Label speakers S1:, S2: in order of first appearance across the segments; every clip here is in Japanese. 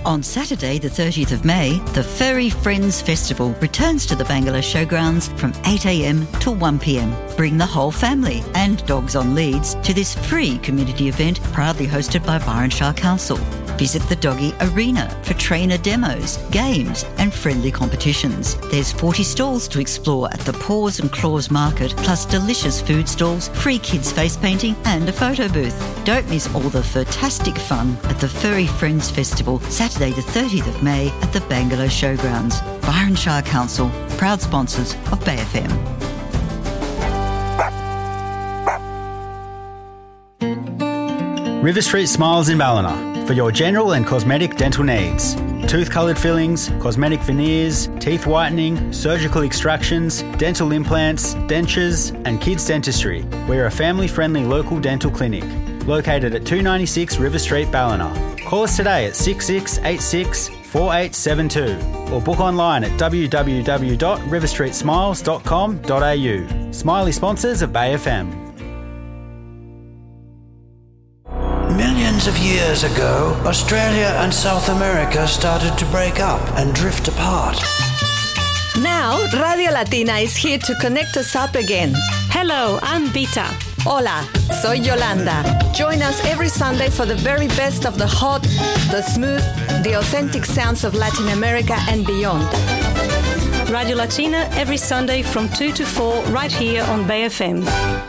S1: On Saturday, the 30th of May, the Furry Friends Festival returns to the Bangalore Showgrounds from 8 a.m. till 1 p.m. Bring the whole family and dogs on leads to this free community event proudly hosted by Byron Shah Council. Visit the Doggy Arena for trainer demos, games and friendly competitions. There's 40 stalls to explore at the Paws and Claws Market, plus delicious food stalls, free kids face painting and a photo booth. Don't miss all the fantastic fun at the Furry Friends Festival, Saturday the 30th of May at the Bangalore Showgrounds. Byron Shah Council, proud sponsors of Bay FM.
S2: River Street Smiles in Ballina for your general and cosmetic dental needs. Tooth-coloured fillings, cosmetic veneers, teeth whitening, surgical extractions, dental implants, dentures and kids dentistry. We're a family-friendly local dental clinic located at 296 River Street, Ballina. Call us today at 6686 4872 or book online at www.riverstreetsmiles.com.au. Smiley sponsors of Bay FM.
S3: Millions of years ago, Australia and South America started to break up and drift apart.
S4: Now, Radio Latina is here to connect us up again.
S5: Hello, I'm Bita.
S4: Hola, soy Yolanda. Join us every Sunday for the very best of the hot, the smooth, the authentic sounds of Latin America and beyond.
S5: Radio Latina every Sunday from 2 to 4 right here on Bay FM.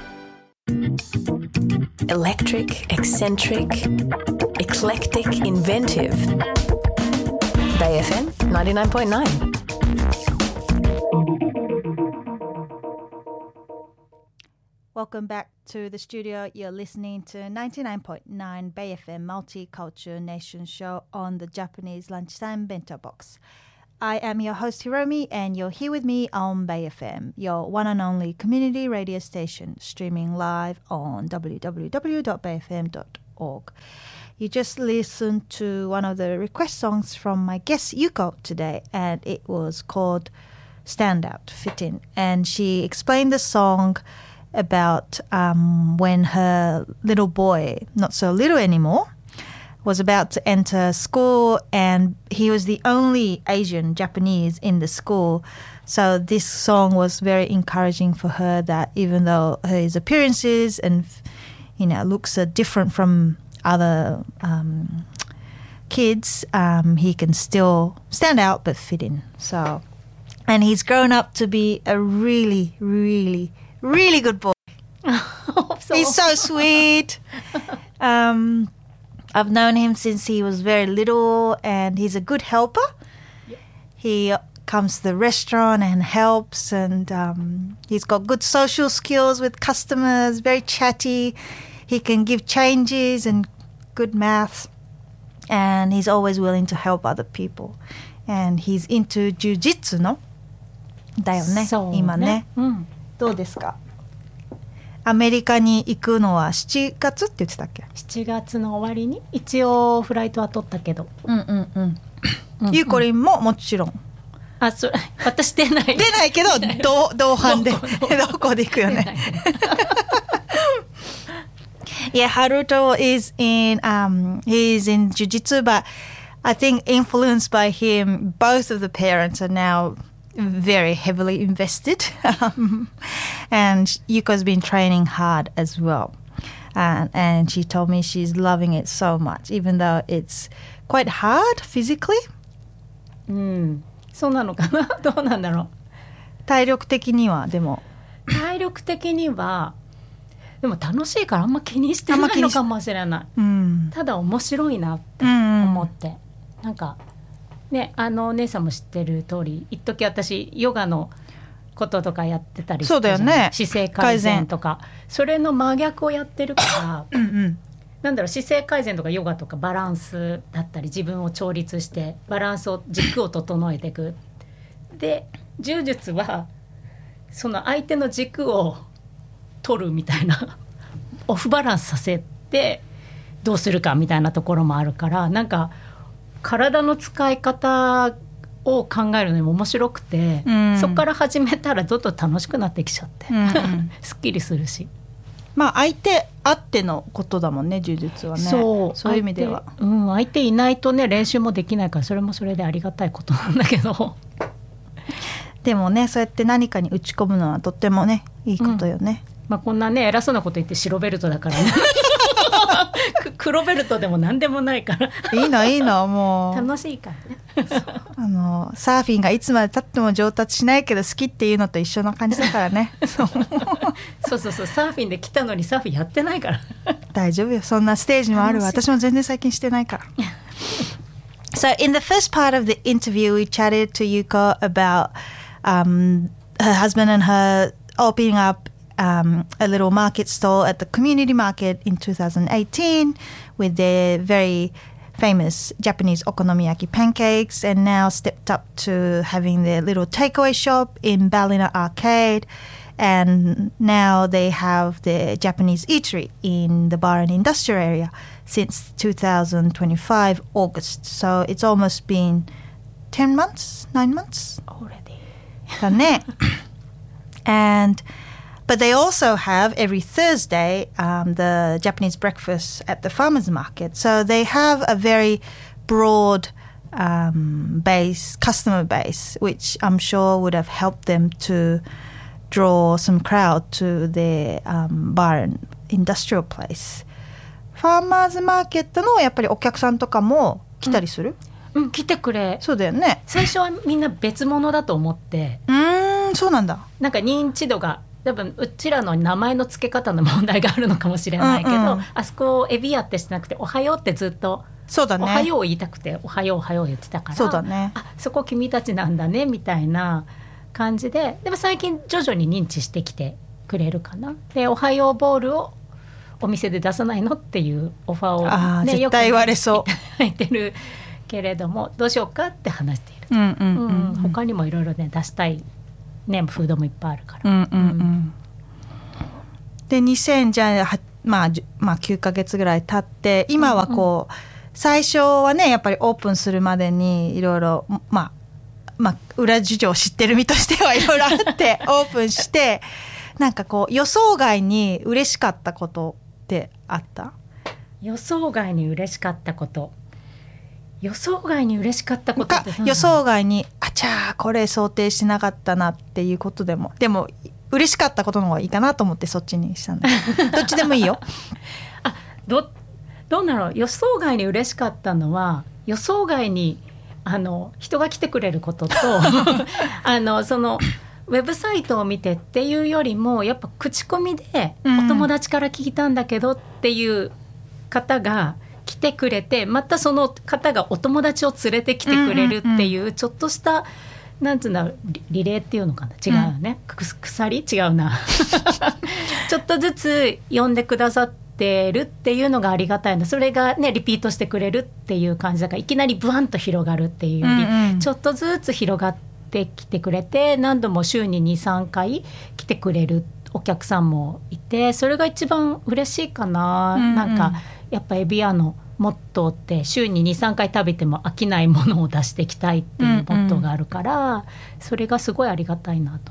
S6: Electric, eccentric, eclectic, inventive. Bay FM 99.9.
S7: Welcome back to the studio. You're listening to 99.9 Bay FM Multicultural Nation Show on the Japanese Lunchtime Bento Box. I am your host Hiromi, and you're here with me on Bay FM, your one and only community radio station, streaming live on www.bayfm.org. You just listened to one of the request songs from my guest Yuko today, and it was called Stand Out, Fit In. And she explained the song about when her little boy, not so little anymore, was about to enter school, and he was the only Asian Japanese in the school. So this song was very encouraging for her, that even though his appearances and looks are different from other kids, he can still stand out but fit in. So, and he's grown up to be a really, really, really good boy. He's so sweet. I've known him since he was very little, and he's a good helper. Yep. He comes to the restaurant and helps, and he's got good social skills with customers, very chatty. He can give changes and good maths, and he's always willing to help other people. And he's into jiu-jitsu のだよね、今ね。どうですか？アメリカに行くのは7月って言ってたっけ？7
S8: 月の終わりに一応フライトは取ったけど、
S7: ゆうこりんももちろん。
S8: それ私出ない
S7: けど同伴でどこで行くよね。Yeah, Haruto is in he's in jiu-jitsu, but I think influenced by him, both of the parents are now very heavily invested, and Yuko's been training hard as well, and she told me she's loving it so much, even though it's quite hard physically.
S8: そうなのかな、どうなんだろう。
S7: 体力的にはでも楽しいからあんま気にしてないのかもしれない、ただ面白いなって思って、なんかね、お姉さんも知ってる通り、一時私ヨガのこととかやってたりして、そうだよね、姿勢改善とかそれの真逆をやってるからなんだろう、姿勢改善とかヨガとかバランスだったり、自分を調律してバランスを軸を整えていく。で柔術はその相手の軸を取るみたいなオフバランスさせてどうするかみたいなところもあるから、なんか体の使い方を考えるのにも面白くて、そこから始めたらどんどん楽しくなってきちゃって、すっきりするし。
S9: まあ相手あってのことだもんね、柔術はね。そういう意味では、
S7: 相手いないとね練習もできないから、それもそれでありがたいことなんだけど
S9: でもね、そうやって何かに打ち込むのはとってもねいいことよね。
S7: まあ、こんなね偉そうなこと言って白ベルトだからね黒ベルトでも何でもないから
S9: いいのもう
S7: 楽しいからね
S9: サーフィンがいつまで経っても上達しないけど好きっていうのと一緒な感じだからねそう
S7: サーフィンで来たのにサーフィンやってないから
S9: 大丈夫よ、そんなステージもあるわ。私も全然最近してないからSo in the first part of the interview we chatted to Yuko about her husband and her opening up a little market stall at the community market in 2018 with their very famous Japanese okonomiyaki pancakes, and now stepped up to having their little takeaway shop in Ballina Arcade, and now they have the Japanese eatery in the bar and industrial area since 2025 August. So it's almost been 9 months
S7: already.
S9: だねBut they also have every Thursday the Japanese breakfast at the farmers market. So they have a very broad customer base, which I'm sure would have helped them to draw some crowd to their bar and industrial place. ファーマーズマーケットのやっぱりお客さんとかも来たりする？
S7: 来てくれ。
S9: そうだよね。
S7: 最初はみんな別物だと思って。
S9: そうなんだ。
S7: なんか認知度が多分うちらの名前の付け方の問題があるのかもしれないけど、あそこをエビアってしてなくておはようってずっと、
S9: そうだね、
S7: おはようを言いたくておはようおはよう言ってたから、
S9: そうだね、
S7: そこ君たちなんだねみたいな感じで、でも最近徐々に認知してきてくれるかな。でおはようボールをお店で出さないのっていうオファーを、ね、
S9: 絶対言われそう
S7: 言ってるけれども、どうしようかって話している。他にもいろいろね出したいね、フードもいっぱいあるから。
S9: で9ヶ月ぐらい経って今はこう、最初はねやっぱりオープンするまでにいろいろ裏事情を知ってる身としてはいろいろあってオープンしてなんかこう予想外に嬉しかったことってあった？
S7: 予想外に嬉しかったこと予想外に嬉しかったことって
S9: 予想外にこれ想定しなかったなっていうことでも嬉しかったことの方がいいかなと思ってそっちにしたんだどっちでもいいよ
S7: どうなの。予想外に嬉しかったのは予想外に人が来てくれることとそのウェブサイトを見てっていうよりもやっぱ口コミでお友達から聞いたんだけどっていう方が来てくれて、またその方がお友達を連れてきてくれるっていうちょっとしたなんつうんだろう、リレーっていうのかな、違うよね、鎖違うなちょっとずつ呼んでくださってるっていうのがありがたいの。それがねリピートしてくれるっていう感じだから、いきなりブワンと広がるっていうより、ちょっとずつ広がってきてくれて、何度も週に 2,3 回来てくれるお客さんもいて、それが一番嬉しいかな。なんかやっぱエビアのモットーって週に 2,3 回食べても飽きないものを出していきたいっていうモットーがあるから、それがすごいありがたいなと。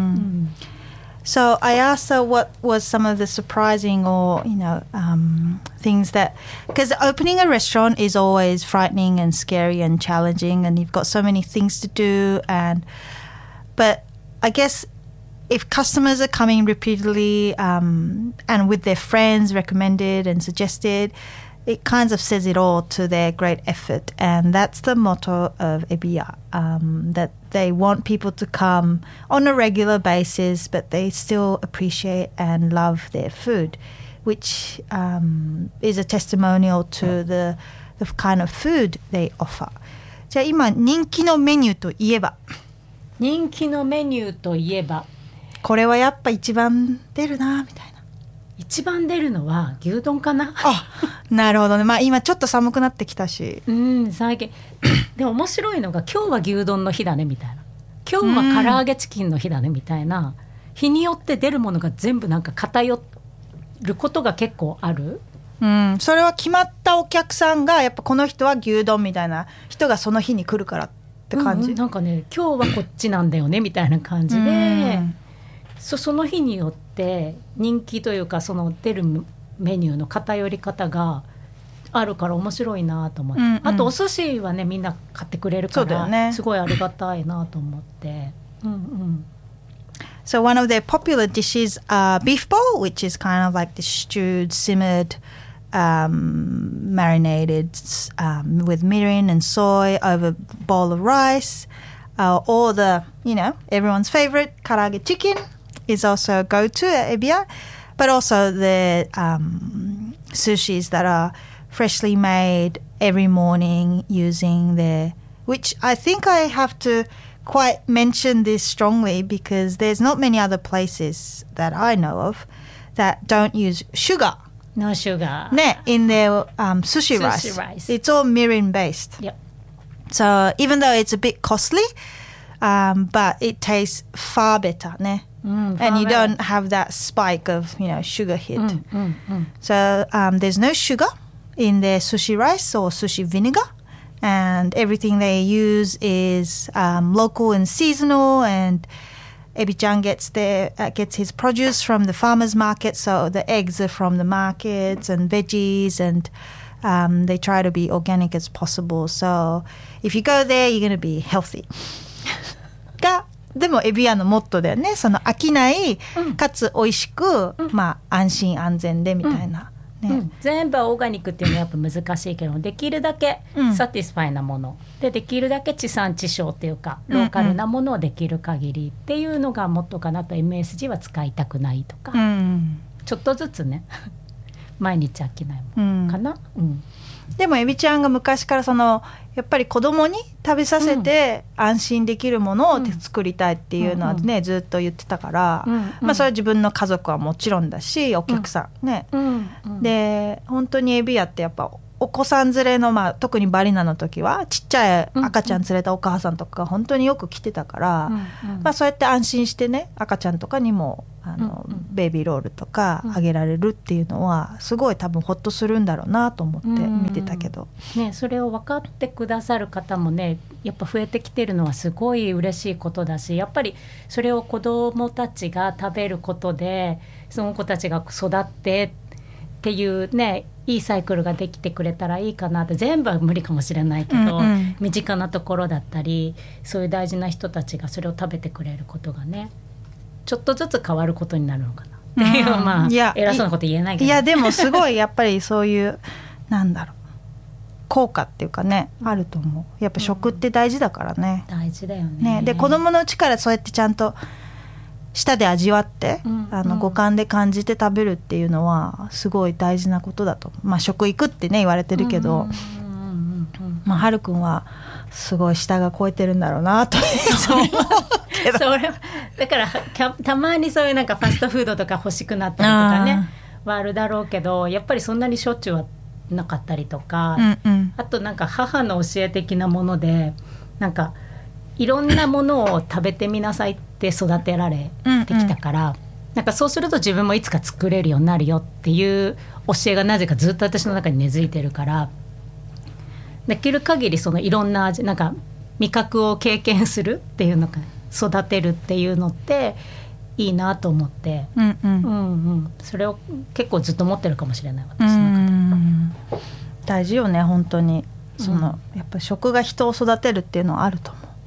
S9: So I asked her what was some of the surprising or, things that... Because opening a restaurant is always frightening and scary and challenging, and you've got so many things to do. But I guess if customers are coming repeatedly and with their friends recommended and suggested, it kind of says it all to their great effort. And that's the motto of Ebiya, that they want people to come on a regular basis, but they still appreciate and love their food, which is a testimonial to the kind of food they offer. じゃあ今人気のメニューといえばこれはやっぱ一番出るなみたいな。
S7: 一番出るのは牛丼かな。
S9: なるほどね。今ちょっと寒くなってきたし、
S7: 最近でも面白いのが今日は牛丼の日だねみたいな、今日は唐揚げチキンの日だねみたいな、日によって出るものが全部なんか偏ることが結構ある。
S9: それは決まったお客さんがやっぱこの人は牛丼みたいな人がその日に来るからって感じ。
S7: なんかね今日はこっちなんだよねみたいな感じで、 その日によって人気というかその出るメニューの偏り方があるから面白いなと思って、あとお寿司はねみんな買ってくれるから、ね、すごいありがたいなと思って、
S9: So one of their popular dishes are beef bowl, which is kind of like the stewed, simmered, marinated with mirin and soy over a bowl of rice. Or the, everyone's favorite karaage chicken is also a go-to at Ebiya. But also the sushis that are freshly made every morning using which I think I have to quite mention this strongly because there's not many other places that I know of that don't use sugar.
S7: No sugar.
S9: In their sushi rice. It's all mirin based.
S7: Yep.
S9: So even though it's a bit costly, but it tastes far better, and you don't have that spike of sugar hit. So there's no sugar in their sushi rice or sushi vinegar, and everything they use is local and seasonal. And Ebi-chan gets his produce from the farmers market, so the eggs are from the markets and veggies, and they try to be organic as possible. So if you go there, you're going to be healthy. がでもエビアのモットーだよね。その飽きない、かつ美味しく、安心安全でみたいな、
S7: 全部はオーガニックっていうのはやっぱ難しいけど、できるだけサティスファイなもの、でできるだけ地産地消っていうかローカルなものをできる限りっていうのがモットーかなと。 MSG は使いたくないとか、ちょっとずつね毎日飽きないものかな、
S9: でもエビちゃんが昔からやっぱり子供に食べさせて安心できるものを作りたいっていうのはね、ずっと言ってたから、それは自分の家族はもちろんだし、お客さんね、で本当にエビ屋ってやっぱお子さん連れの、特にバリナの時はちっちゃい赤ちゃん連れたお母さんとかが本当によく来てたから、そうやって安心してね、赤ちゃんとかにもベイビーロールとかあげられるっていうのはすごい多分ホッとするんだろうなと思って見てたけど、
S7: それを分かってくださる方もねやっぱ増えてきてるのはすごい嬉しいことだし、やっぱりそれを子どもたちが食べることでその子たちが育ってっていうね、いいサイクルができてくれたらいいかなって。全部は無理かもしれないけど、身近なところだったりそういう大事な人たちがそれを食べてくれることがねちょっとずつ変わることになるのかなっていう、偉そうなこと言えないけど、
S9: いやでもすごいやっぱりそういう効果っていうかね、あると思う。やっぱ食って大事だからね、
S7: 大事だよね。
S9: で子供のうちからそうやってちゃんと舌で味わって、五感で感じて食べるっていうのはすごい大事なことだと。食育ってね言われてるけど、はるくんはすごい舌が超えてるんだろうなと思うけど
S7: それだからたまにそういうファストフードとか欲しくなったりとかねはあるだろうけど、やっぱりそんなにしょっちゅうはなかったりとか、あと母の教え的なものでいろんなものを食べてみなさいって育てられてきたから、そうすると自分もいつか作れるようになるよっていう教えがなぜかずっと私の中に根付いてるから、できる限りいろんな味味覚を経験するっていうのが育てるっていうのっていいなと思って、それを結構ずっと持ってるかもしれない私の中で。
S9: 大事よね本当に。やっぱ食が人を育てるっていうのはあると思う。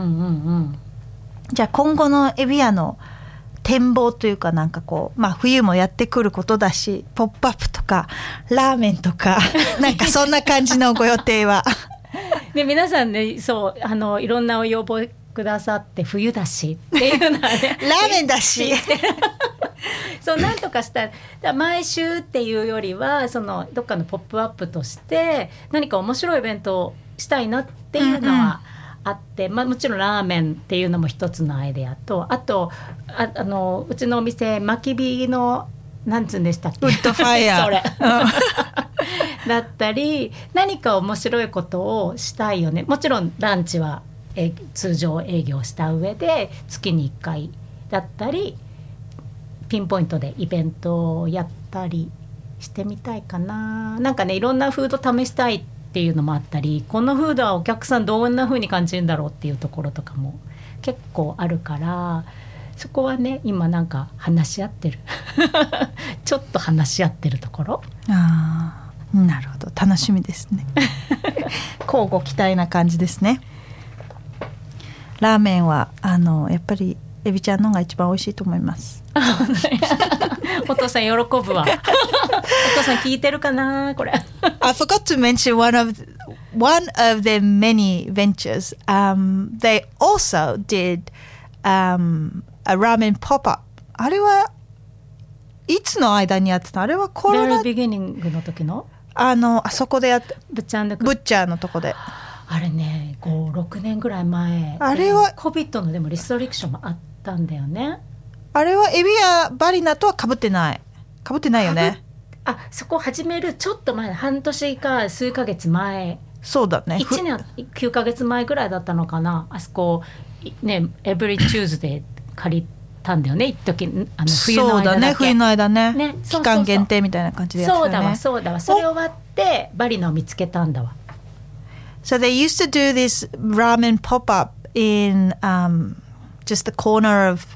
S9: じゃあ今後のエビ屋の展望というか冬もやってくることだし、ポップアップとかラーメンとかそんな感じのご予定は
S7: で皆さんね、そういろんなお要望くださって、冬だしっていうのはね
S9: ラーメンだし
S7: そうなんとかしたら毎週っていうよりはどっかのポップアップとして何か面白いイベントをしたいなっていうのはあって、もちろんラーメンっていうのも一つのアイデアと、あとうちのお店焚き火のなんつうんでしたっけ、
S9: ウッドファイヤー
S7: それだったり何か面白いことをしたいよね。もちろんランチは通常営業した上で月に1回だったりピンポイントでイベントをやったりしてみたいかな。いろんなフード試したいっていうのもあったり、このフードはお客さんどんな風に感じるんだろうっていうところとかも結構あるから、 そこはね今なんか話し合ってるちょっと話し合ってるところ。
S9: ああ、なるほど、楽しみですね交互期待な感じですね。ラーメンはやっぱりエビちゃんのが一番美味しいと思います。
S7: お父さん喜ぶわお父さん聞いてるかなこれ
S9: I forgot to mention one of their many ventures. They also did a ramen pop-up. あれはいつの間にやってた？あれはコロナ
S7: Very beginning の時の
S9: あそこでやって
S7: ブッチャーの
S9: とこで
S7: あれね5-6年ぐらい前。
S9: あれは
S7: COVID のでもリストリクションもあったんだよね。
S9: あれはエビやバリナとは被ってないよね。
S7: そこ始めるちょっと前、半年か数ヶ月前。
S9: そうだね、
S7: 1年9ヶ月前ぐらいだったのかな。あそこねEvery Tuesday 借りたんだよね一時冬の間だけ。そうだね、冬の間ね期間限定みたいな感じでやってたね。そうだわそれ終わってバリナを見つけたんだわ。
S9: So they used to do this ramen pop-up in just the corner of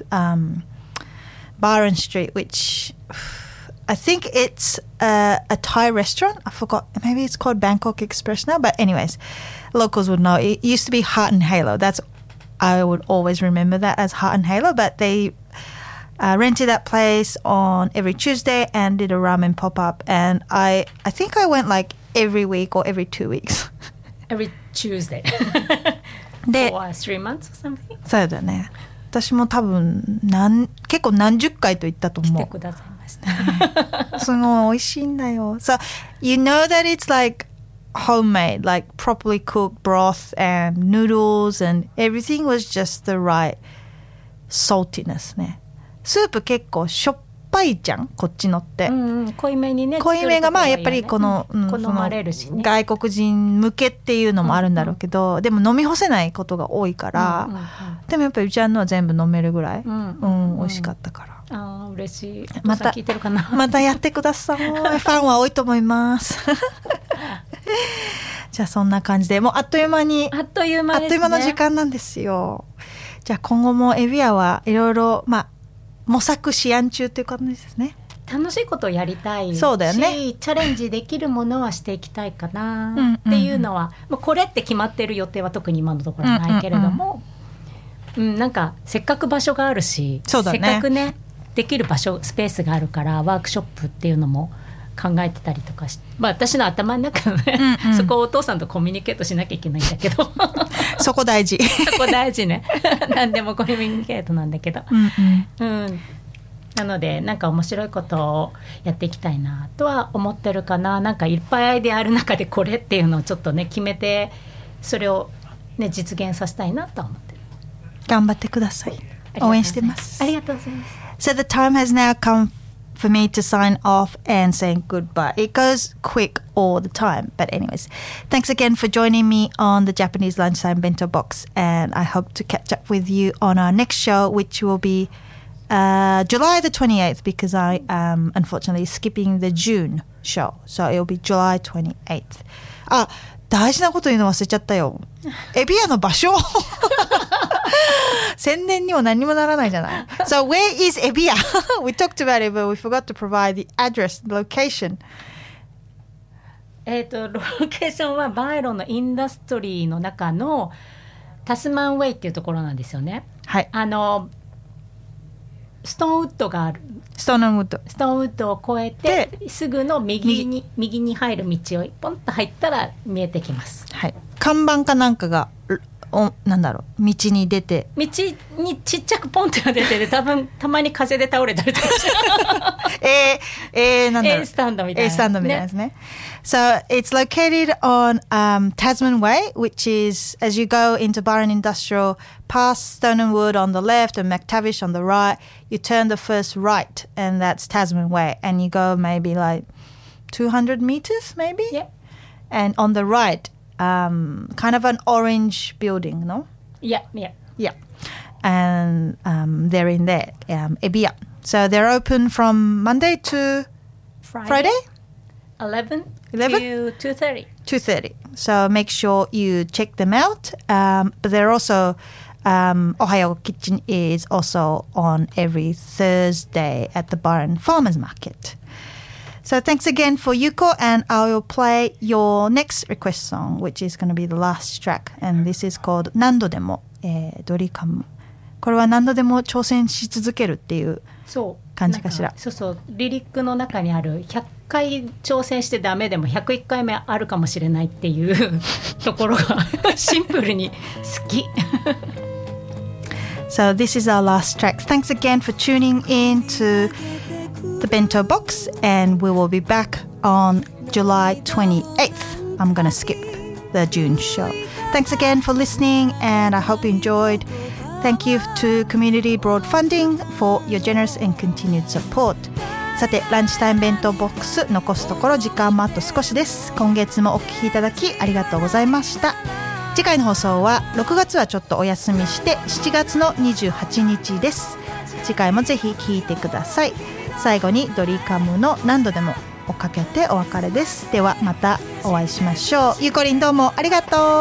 S9: Byron Street, which I think it's a Thai restaurant. I forgot. Maybe it's called Bangkok Express now. But anyways, locals would know. It used to be Heart and Halo. I would always remember that as Heart and Halo. But they rented that place on every Tuesday and did a ramen pop-up. And I think I went like every week or every 2 weeks.
S7: Every Tuesday.
S9: で
S7: For 3 months or something?
S9: そうだね。私も多分結構何十回と行ったと思う。
S7: 来てくださいました
S9: すごい美味しいんだよ。So you know that it's like homemade, like properly cooked broth and noodles and everything was just the right saltiness ね。スープ結構しょっぱいじゃんこっちのって、
S7: 濃いめにね。
S9: 濃いめがまあやっぱりこの、
S7: 好まれるしね。
S9: 外国人向けっていうのもあるんだろうけど、でも飲み干せないことが多いから、でもやっぱりうちゃんのは全部飲めるぐらい、美味しかったから。
S7: 嬉しい。
S9: また
S7: 聞いてるかな。
S9: またやってください。ファンは多いと思いますじゃあそんな感じでもうあっという間に
S7: あっという間ですね。
S9: あっという間の時間なんですよ。じゃあ今後もエビアはいろいろ模索試案中という感じですね。
S7: 楽しいことをやりたいし、
S9: そうだよね、
S7: チャレンジできるものはしていきたいかなっていうのは、もうこれって決まってる予定は特に今のところないけれども、なんかせっかく場所があるし、
S9: そうだね、
S7: せっかくねできる場所スペースがあるからワークショップっていうのも考えてたりとかして、私の頭の中のね、そこをお父さんとコミュニケートしなきゃいけないんだけど
S9: そこ大事
S7: そこ大事ね何でもコミュニケートなんだけど、なのでなんか面白いことをやっていきたいなとは思ってるかな。なんかいっぱいアイデアある中でこれっていうのをちょっとね決めてそれをね実現させたいなと思ってる。
S9: 頑張ってください。応援してます。
S7: ありがとうございます。
S9: So the time has now come for me to sign off and saying goodbye. It goes quick all the time. But anyways, thanks again for joining me on the Japanese Lunchtime Bento Box. And I hope to catch up with you on our next show, which will be July the 28th, because I am unfortunately skipping the June show. So it will be July 28th. 大事なこと言うの忘れちゃったよ。エビアの場所宣伝にも何にもならないじゃない。So where is Ebiya? We talked about it, but we forgot to provide the address, the location.
S7: ロケーションはバイロンのインダストリーの中のタスマンウェイっていうところなんですよね。
S9: はい。
S7: ストーンウッドがある。
S9: ストーンウ
S7: ッドを越えてすぐの右に入る道をポンと入ったら見えてきます。
S9: はい。看板かなんかがなんだろう、道に出て、
S7: 道にちっちゃくポンって出てて、多分たまに風で倒れたりとかして
S9: なんだろう、
S7: A スタンドみたいな、
S9: A スタンドみたいなですね。So it's located on Tasman Way, which is as you go into Byron Industrial, past Stone and Wood on the left and McTavish on the right, you turn the first right and that's Tasman Way, and you go maybe like 200 meters maybe?
S7: Yeah.
S9: And on the right, kind of an orange building, no?
S7: Yeah.
S9: And they're in there, Ebiya. So they're open from Monday to Friday?
S7: 11 to 2:30.
S9: 2:30. So make sure you check them out. But they're also Ohio Kitchen is also on every Thursday at the Barn Farmers Market. So thanks again for Yuko, and I will play your next request song, which is going to be the last track, and this is called 何度でも、ドリカム。これは何度でも挑戦し続けるっていう感じかしら。
S7: そうそうリリックの中にある100回挑戦してダメでも101回目あるかもしれないっていうところがシンプルに好き。
S9: So this is our last track. Thanks again for tuning in to the Bento Box, and we will be back on July 28th. I'm going to skip the June show. Thanks again for listening, and I hope you enjoyed. Thank you to Community Broad Funding for your generous and continued support. さて、ランチタイム弁当ボックス残すところ時間もあと少しです。今月もお聞きいただきありがとうございました。次回の放送は6月はちょっとお休みして7月の28日です。次回もぜひ聞いてください。最後にドリカムの何度でもをかけてお別れです。ではまたお会いしましょう。ゆうこりんどうもありがとう。